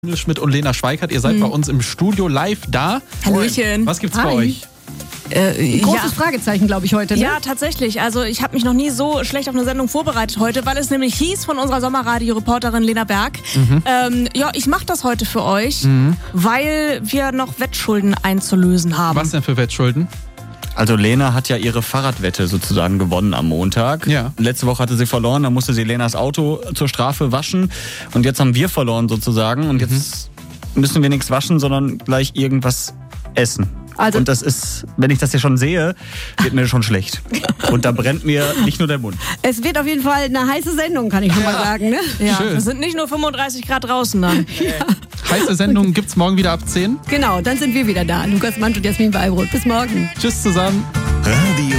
Schmidt und Lena Schweikert, ihr seid bei uns im Studio live da. Hallöchen. Was gibt's bei euch? Großes Fragezeichen, glaube ich, heute. Ne? Ja, tatsächlich. Also ich habe mich noch nie so schlecht auf eine Sendung vorbereitet heute, weil es nämlich hieß von unserer Sommerradio-Reporterin Lena Berg, ich mache das heute für euch, weil wir noch Wettschulden einzulösen haben. Was denn für Wettschulden? Also Lena hat ja ihre Fahrradwette sozusagen gewonnen am Montag. Ja. Letzte Woche hatte sie verloren, dann musste sie Lenas Auto zur Strafe waschen. Und jetzt haben wir verloren sozusagen. Und jetzt müssen wir nichts waschen, sondern gleich irgendwas essen. Also und das ist, wenn ich das hier schon sehe, wird mir schon schlecht. Und da brennt mir nicht nur der Mund. Es wird auf jeden Fall eine heiße Sendung, kann ich schon mal sagen. Ne? Ja, Schön. es sind nicht nur 35 Grad draußen dann. Heiße Sendung gibt's morgen wieder ab 10. Genau, dann sind wir wieder da. Lukas Mann und Jasmin Weilbrot. Bis morgen. Tschüss zusammen. Radio